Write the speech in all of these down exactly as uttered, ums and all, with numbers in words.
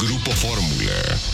Grupo Fórmula.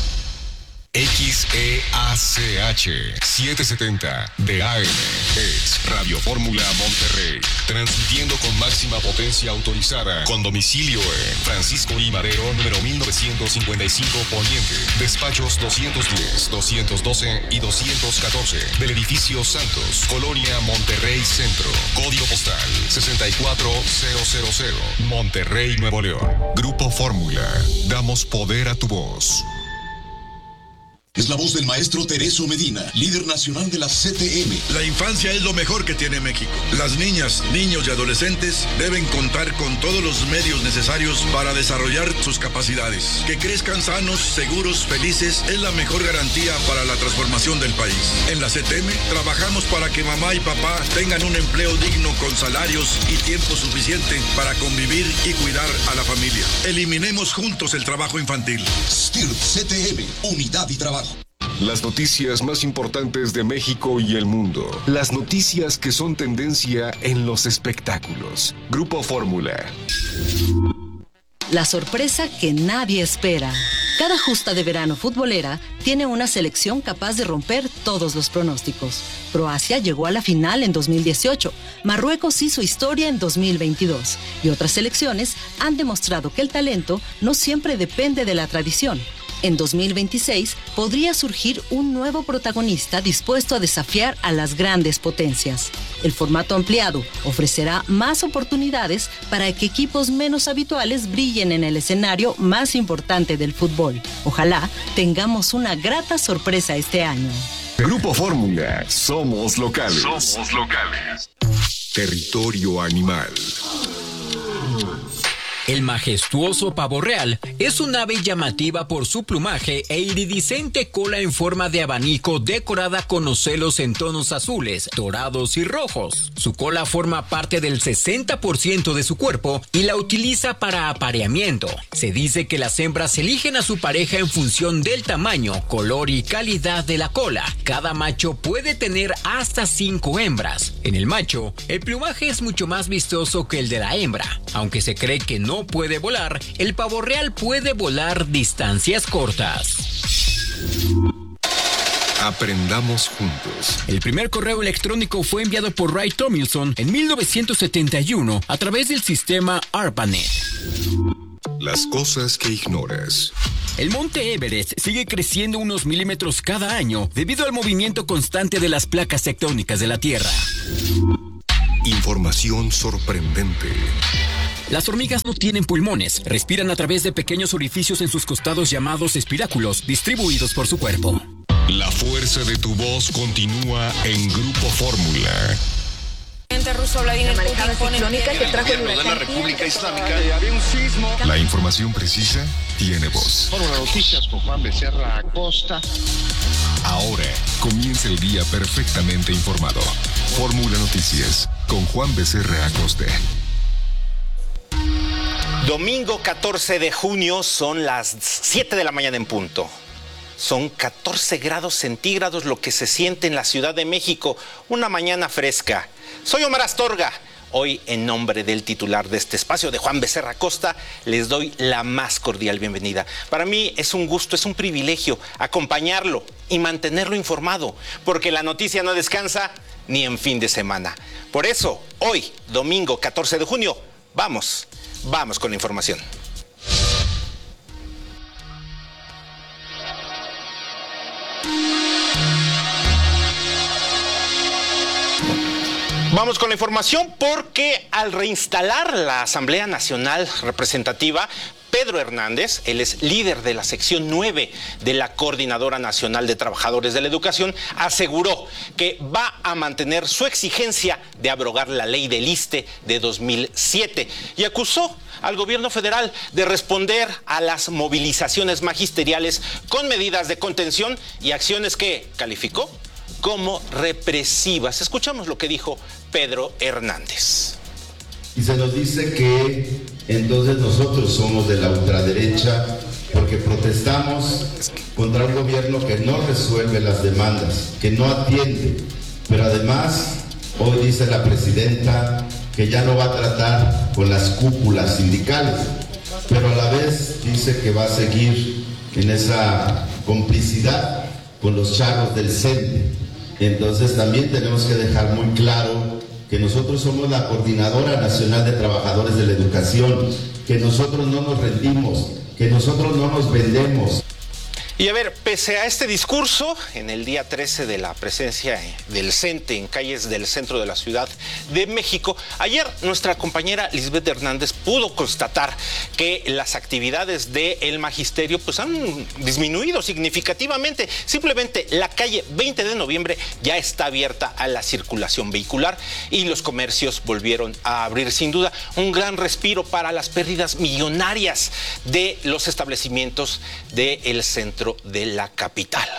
X E A C H setecientos setenta de A M es Radio Fórmula Monterrey, transmitiendo con máxima potencia autorizada, con domicilio en Francisco I. Madero, número mil novecientos cincuenta y cinco Poniente, despachos doscientos diez, doscientos doce y doscientos catorce, del edificio Santos, Colonia Monterrey Centro, código postal sesenta y cuatro mil, Monterrey, Nuevo León. Grupo Fórmula, damos poder a tu voz. Es la voz del maestro Tereso Medina, líder nacional de la C T M. La infancia es lo mejor que tiene México. Las niñas, niños y adolescentes deben contar con todos los medios necesarios para desarrollar sus capacidades. Que crezcan sanos, seguros, felices es la mejor garantía para la transformación del país. En la C T M trabajamos para que mamá y papá tengan un empleo digno con salarios y tiempo suficiente para convivir y cuidar a la familia. Eliminemos juntos el trabajo infantil. S T I R P C T M, unidad y trabajo. Las noticias más importantes de México y el mundo. Las noticias que son tendencia en los espectáculos. Grupo Fórmula. La sorpresa que nadie espera. Cada justa de verano futbolera tiene una selección capaz de romper todos los pronósticos. Croacia llegó a la final en dos mil dieciocho, Marruecos hizo historia en dos mil veintidós y otras selecciones han demostrado que el talento no siempre depende de la tradición. En dos mil veintiséis podría surgir un nuevo protagonista dispuesto a desafiar a las grandes potencias. El formato ampliado ofrecerá más oportunidades para que equipos menos habituales brillen en el escenario más importante del fútbol. Ojalá tengamos una grata sorpresa este año. Grupo Fórmula, somos locales. Somos locales. Territorio animal. El majestuoso pavo real es un ave llamativa por su plumaje e iridiscente cola en forma de abanico decorada con ocelos en tonos azules, dorados y rojos. Su cola forma parte del sesenta por ciento de su cuerpo y la utiliza para apareamiento. Se dice que las hembras eligen a su pareja en función del tamaño, color y calidad de la cola. Cada macho puede tener hasta cinco hembras. En el macho, el plumaje es mucho más vistoso que el de la hembra. Aunque se cree que no puede volar, el pavo real puede volar distancias cortas. Aprendamos juntos. El primer correo electrónico fue enviado por Ray Tomlinson en mil novecientos setenta y uno a través del sistema ARPANET. Las cosas que ignoras. El monte Everest sigue creciendo unos milímetros cada año debido al movimiento constante de las placas tectónicas de la Tierra. Información sorprendente. Las hormigas no tienen pulmones, respiran a través de pequeños orificios en sus costados llamados espiráculos, distribuidos por su cuerpo. La fuerza de tu voz continúa en Grupo Fórmula. El presidente ruso Vladimir Putin pone que trajo el de la República Islámica. Había un sismo. La información precisa tiene voz. Fórmula Noticias con Juan Becerra Acosta. Ahora comienza el día perfectamente informado. Fórmula Noticias con Juan Becerra Acosta. Domingo catorce de junio, son las siete de la mañana en punto. Son catorce grados centígrados lo que se siente en la Ciudad de México, una mañana fresca. Soy Omar Astorga. Hoy, en nombre del titular de este espacio, de Juan Becerra Acosta, les doy la más cordial bienvenida. Para mí es un gusto, es un privilegio acompañarlo y mantenerlo informado, porque la noticia no descansa ni en fin de semana. Por eso, hoy, domingo catorce de junio, vamos, vamos con la información. Vamos con la información porque al reinstalar la Asamblea Nacional Representativa, Pedro Hernández, él es líder de la sección nueve de la Coordinadora Nacional de Trabajadores de la Educación, aseguró que va a mantener su exigencia de abrogar la ley del ISSSTE de dos mil siete y acusó al gobierno federal de responder a las movilizaciones magisteriales con medidas de contención y acciones que calificó como represivas. Escuchamos lo que dijo Pedro Hernández. Y se nos dice que entonces nosotros somos de la ultraderecha porque protestamos contra un gobierno que no resuelve las demandas, que no atiende. Pero además, hoy dice la presidenta que ya no va a tratar con las cúpulas sindicales. pero a la vez dice que va a seguir en esa complicidad con los charros del C E N T E. Entonces también tenemos que dejar muy claro que nosotros somos la Coordinadora Nacional de Trabajadores de la Educación, que nosotros no nos rendimos, que nosotros no nos vendemos. Y a ver, pese a este discurso, en el día trece de la presencia del C E N T E en calles del centro de la Ciudad de México, ayer nuestra compañera Lisbeth Hernández pudo constatar que las actividades del magisterio pues han disminuido significativamente. Simplemente la calle veinte de noviembre ya está abierta a la circulación vehicular y los comercios volvieron a abrir. Sin duda, un gran respiro para las pérdidas millonarias de los establecimientos del centro de la capital.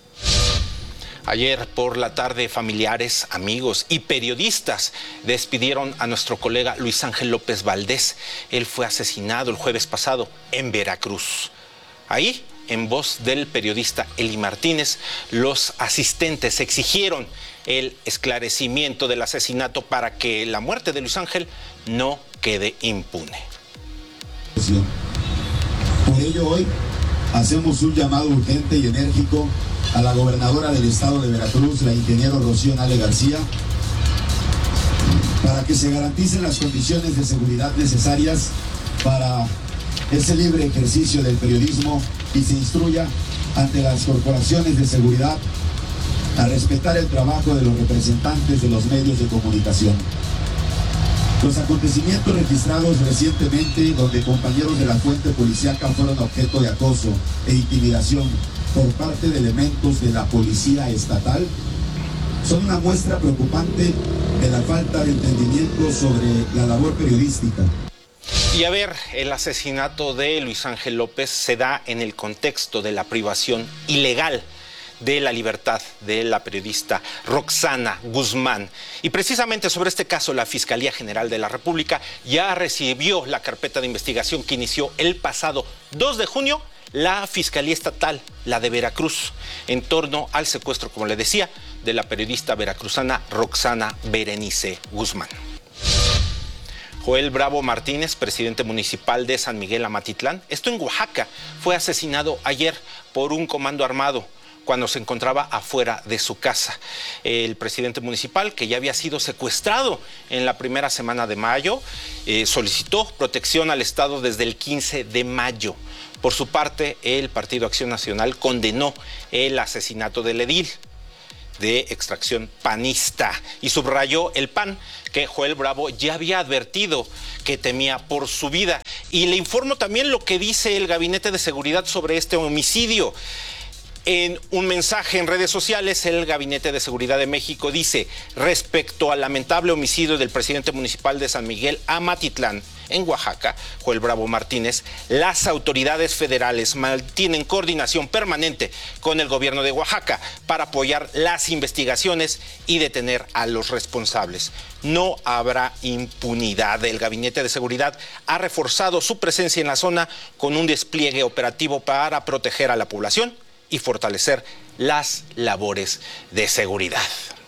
Ayer por la tarde, familiares, amigos y periodistas despidieron a nuestro colega Luis Ángel López Valdés. Él fue asesinado el jueves pasado en Veracruz. Ahí, en voz del periodista Eli Martínez, los asistentes exigieron el esclarecimiento del asesinato para que la muerte de Luis Ángel no quede impune. Por ello hoy hacemos un llamado urgente y enérgico a la gobernadora del estado de Veracruz, la ingeniero Rocío Nale García, para que se garanticen las condiciones de seguridad necesarias para ese libre ejercicio del periodismo y se instruya ante las corporaciones de seguridad a respetar el trabajo de los representantes de los medios de comunicación. Los acontecimientos registrados recientemente, donde compañeros de la fuente policíaca fueron objeto de acoso e intimidación por parte de elementos de la policía estatal, son una muestra preocupante de la falta de entendimiento sobre la labor periodística. Y a ver, el asesinato de Luis Ángel López se da en el contexto de la privación ilegal de la libertad de la periodista Roxana Guzmán. Y precisamente sobre este caso, la Fiscalía General de la República ya recibió la carpeta de investigación que inició el pasado dos de junio la Fiscalía Estatal, la de Veracruz, en torno al secuestro, como le decía, de la periodista veracruzana Roxana Berenice Guzmán. Joel Bravo Martínez, presidente municipal de San Miguel Amatitlán, esto en Oaxaca, fue asesinado ayer por un comando armado cuando se encontraba afuera de su casa. El presidente municipal, que ya había sido secuestrado en la primera semana de mayo, eh, solicitó protección al Estado desde el quince de mayo. Por su parte, el Partido Acción Nacional condenó el asesinato del edil de extracción panista y subrayó el P A N que Joel Bravo ya había advertido que temía por su vida. Y le informo también lo que dice el Gabinete de Seguridad sobre este homicidio. En un mensaje en redes sociales, el Gabinete de Seguridad de México dice: respecto al lamentable homicidio del presidente municipal de San Miguel Amatitlán, en Oaxaca, Joel Bravo Martínez, las autoridades federales mantienen coordinación permanente con el gobierno de Oaxaca para apoyar las investigaciones y detener a los responsables. No habrá impunidad. El Gabinete de Seguridad ha reforzado su presencia en la zona con un despliegue operativo para proteger a la población y fortalecer las labores de seguridad.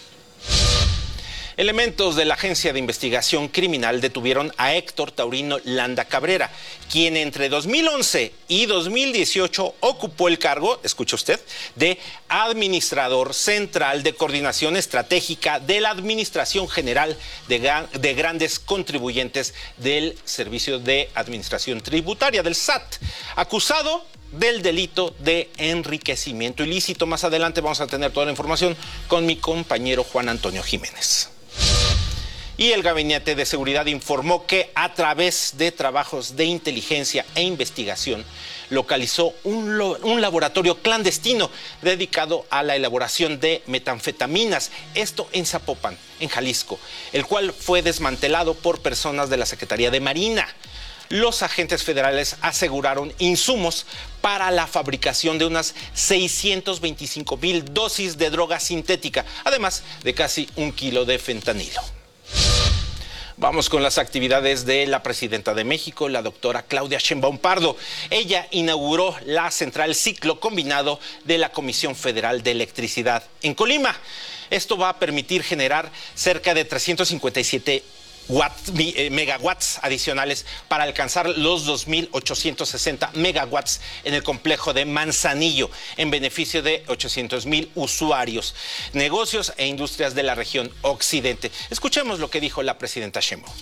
Elementos de la Agencia de Investigación Criminal detuvieron a Héctor Taurino Landa Cabrera, quien entre dos mil once y dos mil dieciocho ocupó el cargo, escuche usted, de Administrador Central de Coordinación Estratégica de la Administración General de, de Grandes Contribuyentes del Servicio de Administración Tributaria, del S A T, acusado del delito de enriquecimiento ilícito. Más adelante vamos a tener toda la información con mi compañero Juan Antonio Jiménez. Y el Gabinete de Seguridad informó que a través de trabajos de inteligencia e investigación localizó un, lo, un laboratorio clandestino dedicado a la elaboración de metanfetaminas, esto en Zapopan, en Jalisco, el cual fue desmantelado por personas de la Secretaría de Marina. Los agentes federales aseguraron insumos para la fabricación de unas seiscientos veinticinco mil dosis de droga sintética, además de casi un kilo de fentanilo. Vamos con las actividades de la presidenta de México, la doctora Claudia Sheinbaum Pardo. Ella inauguró la central ciclo combinado de la Comisión Federal de Electricidad en Colima. Esto va a permitir generar cerca de trescientos cincuenta y siete watt, eh, megawatts adicionales para alcanzar los dos mil ochocientos sesenta megawatts en el complejo de Manzanillo, en beneficio de ochocientos mil usuarios, negocios e industrias de la región occidente. Escuchemos lo que dijo la presidenta Sheinbaum.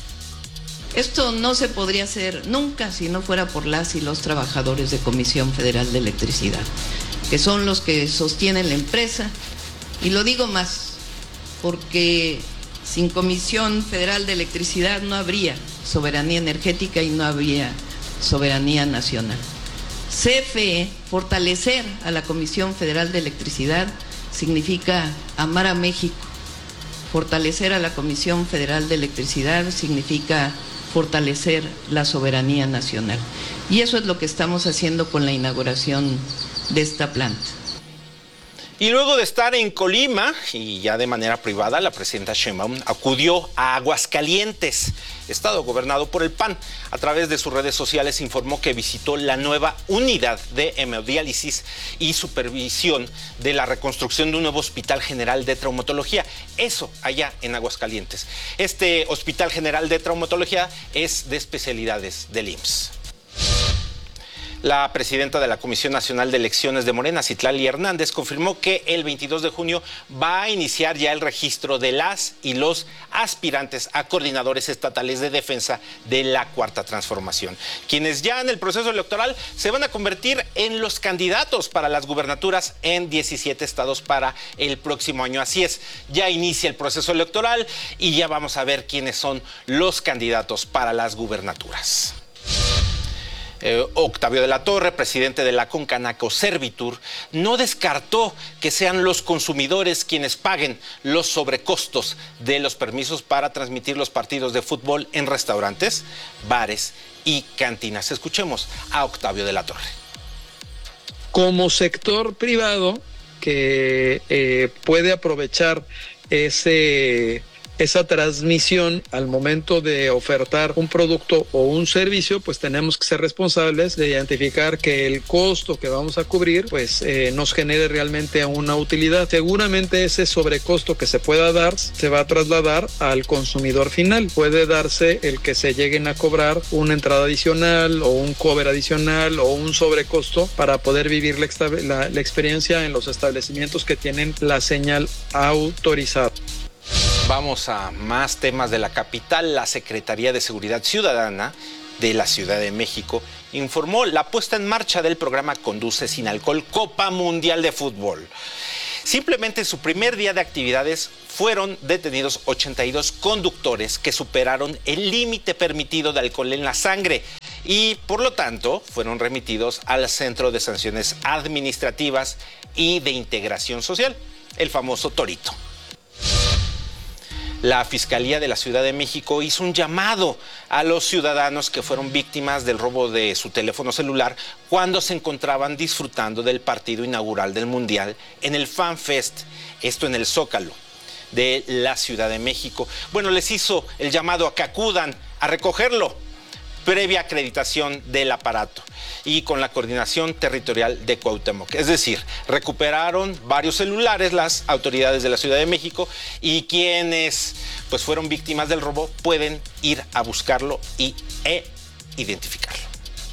Esto no se podría hacer nunca si no fuera por las y los trabajadores de Comisión Federal de Electricidad, que son los que sostienen la empresa. Y lo digo más, porque sin Comisión Federal de Electricidad no habría soberanía energética y no habría soberanía nacional. C F E, fortalecer a la Comisión Federal de Electricidad significa amar a México. Fortalecer a la Comisión Federal de Electricidad significa fortalecer la soberanía nacional. Y eso es lo que estamos haciendo con la inauguración de esta planta. Y luego de estar en Colima, y ya de manera privada, la presidenta Sheinbaum acudió a Aguascalientes, estado gobernado por el P A N. A través de sus redes sociales informó que visitó la nueva unidad de hemodiálisis y supervisión de la reconstrucción de un nuevo hospital general de traumatología. Eso allá en Aguascalientes. Este hospital general de traumatología es de especialidades del I M S S. La presidenta de la Comisión Nacional de Elecciones de Morena, Citlali Hernández, confirmó que el veintidós de junio va a iniciar ya el registro de las y los aspirantes a coordinadores estatales de defensa de la Cuarta Transformación, quienes ya en el proceso electoral se van a convertir en los candidatos para las gubernaturas en diecisiete estados para el próximo año. Así es, ya inicia el proceso electoral y ya vamos a ver quiénes son los candidatos para las gubernaturas. Eh, Octavio de la Torre, presidente de la Concanaco Servitur, no descartó que sean los consumidores quienes paguen los sobrecostos de los permisos para transmitir los partidos de fútbol en restaurantes, bares y cantinas. Escuchemos a Octavio de la Torre. Como sector privado que eh, puede aprovechar ese... esa transmisión al momento de ofertar un producto o un servicio, pues tenemos que ser responsables de identificar que el costo que vamos a cubrir pues eh, nos genere realmente una utilidad. Seguramente ese sobrecosto que se pueda dar se va a trasladar al consumidor final. Puede darse el que se lleguen a cobrar una entrada adicional o un cover adicional o un sobrecosto para poder vivir la, la, la experiencia en los establecimientos que tienen la señal autorizada. Vamos a más temas de la capital. La Secretaría de Seguridad Ciudadana de la Ciudad de México informó la puesta en marcha del programa Conduce Sin Alcohol Copa Mundial de Fútbol. Simplemente en su primer día de actividades fueron detenidos ochenta y dos conductores que superaron el límite permitido de alcohol en la sangre y por lo tanto fueron remitidos al Centro de Sanciones Administrativas y de Integración Social, el famoso Torito. La Fiscalía de la Ciudad de México hizo un llamado a los ciudadanos que fueron víctimas del robo de su teléfono celular cuando se encontraban disfrutando del partido inaugural del Mundial en el Fan Fest, esto en el Zócalo de la Ciudad de México. Bueno, les hizo el llamado a que acudan a recogerlo, previa acreditación del aparato y con la coordinación territorial de Cuauhtémoc. Es decir, recuperaron varios celulares las autoridades de la Ciudad de México y quienes pues, fueron víctimas del robo pueden ir a buscarlo y, e identificarlo.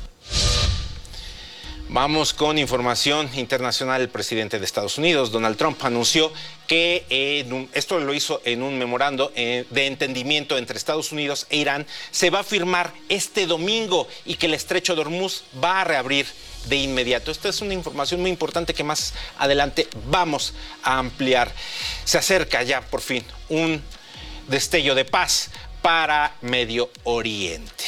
Vamos con información internacional. El presidente de Estados Unidos, Donald Trump, anunció que eh, esto lo hizo en un memorando eh, de entendimiento entre Estados Unidos e Irán. Se va a firmar este domingo y que el estrecho de Hormuz va a reabrir de inmediato. Esta es una información muy importante que más adelante vamos a ampliar. Se acerca ya por fin un destello de paz para Medio Oriente.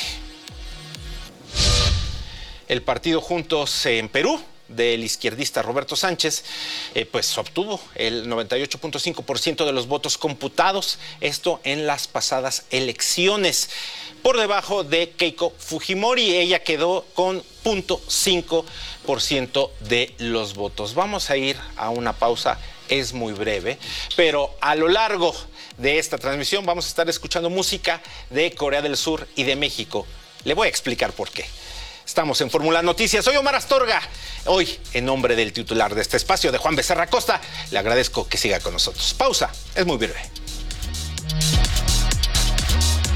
El partido Juntos en Perú del izquierdista Roberto Sánchez, eh, pues obtuvo el noventa y ocho punto cinco por ciento de los votos computados, esto en las pasadas elecciones, por debajo de Keiko Fujimori. Ella quedó con cero punto cinco por ciento de los votos. Vamos a ir a una pausa, es muy breve, pero a lo largo de esta transmisión vamos a estar escuchando música de Corea del Sur y de México. Le voy a explicar por qué. Estamos en Fórmula Noticias. Soy Omar Astorga. Hoy, en nombre del titular de este espacio, de Juan Becerra Costa, le agradezco que siga con nosotros. Pausa, es muy breve.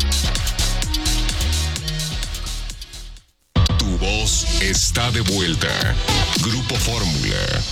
está de vuelta. Grupo Fórmula.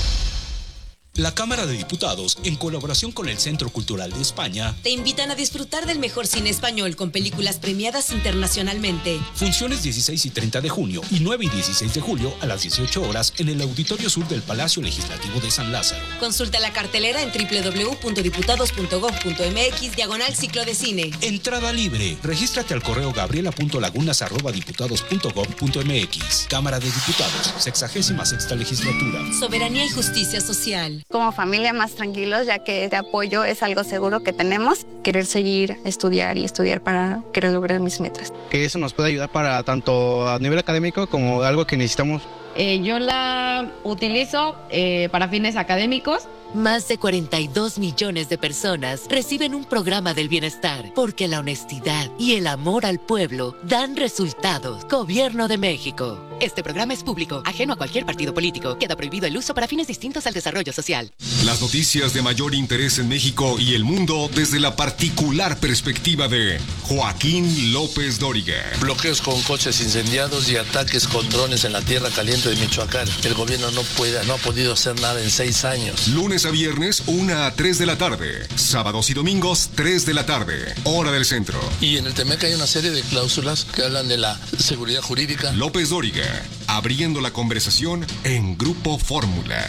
La Cámara de Diputados, en colaboración con el Centro Cultural de España, te invitan a disfrutar del mejor cine español con películas premiadas internacionalmente. Funciones dieciséis y treinta de junio y nueve y dieciséis de julio a las dieciocho horas en el Auditorio Sur del Palacio Legislativo de San Lázaro. Consulta la cartelera en doble u doble u doble u punto diputados punto gob punto eme equis diagonal ciclo de cine. Entrada libre. Regístrate al correo gabriela punto lagunas arroba diputados punto gob punto eme equis. Cámara de Diputados, sexagésima sexta legislatura. Soberanía y justicia social. Como familia más tranquilos, ya que este apoyo es algo seguro que tenemos. Querer seguir, estudiar y estudiar para querer lograr mis metas. Que eso nos puede ayudar para tanto a nivel académico como algo que necesitamos. Eh, yo la utilizo eh, para fines académicos. Más de cuarenta y dos millones de personas reciben un programa del bienestar porque la honestidad y el amor al pueblo dan resultados. Gobierno de México. Este programa es público, ajeno a cualquier partido político. Queda prohibido el uso para fines distintos al desarrollo social. Las noticias de mayor interés en México y el mundo desde la particular perspectiva de Joaquín López Dóriga. Bloqueos con coches incendiados y ataques con drones en la tierra caliente de Michoacán. El gobierno no puede, no ha podido hacer nada en seis años. Lunes a viernes, una a tres de la tarde. Sábados y domingos, tres de la tarde. Hora del centro. Y en el Temec hay una serie de cláusulas que hablan de la seguridad jurídica. López Dóriga, abriendo la conversación en Grupo Fórmula.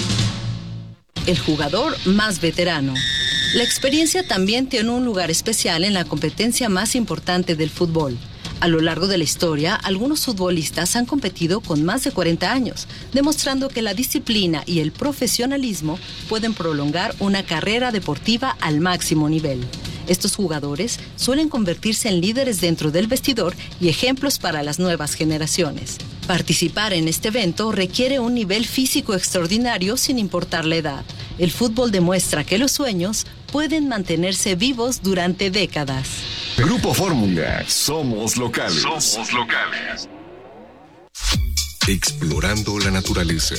El jugador más veterano. La experiencia también tiene un lugar especial en la competencia más importante del fútbol. A lo largo de la historia, algunos futbolistas han competido con más de cuarenta años, demostrando que la disciplina y el profesionalismo pueden prolongar una carrera deportiva al máximo nivel. Estos jugadores suelen convertirse en líderes dentro del vestidor y ejemplos para las nuevas generaciones. Participar en este evento requiere un nivel físico extraordinario sin importar la edad. El fútbol demuestra que los sueños pueden mantenerse vivos durante décadas. Grupo Fórmula, somos locales. Somos locales. Explorando la naturaleza.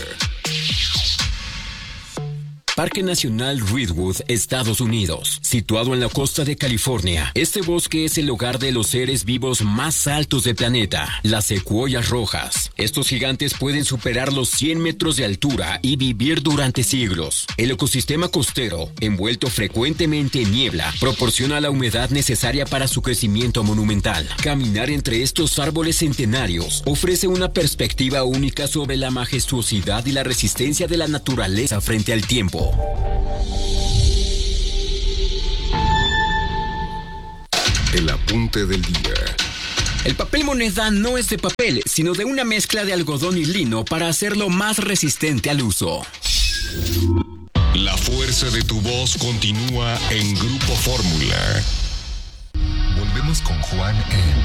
Parque Nacional Redwood, Estados Unidos. Situado en la costa de California, este bosque es el hogar de los seres vivos más altos del planeta, las secuoyas rojas. Estos gigantes pueden superar los cien metros de altura y vivir durante siglos. El ecosistema costero, envuelto frecuentemente en niebla, proporciona la humedad necesaria para su crecimiento monumental. Caminar entre estos árboles centenarios ofrece una perspectiva única sobre la majestuosidad y la resistencia de la naturaleza frente al tiempo. El apunte del día. El papel moneda no es de papel, sino de una mezcla de algodón y lino para hacerlo más resistente al uso. La fuerza de tu voz continúa en Grupo Fórmula. Volvemos con Juan en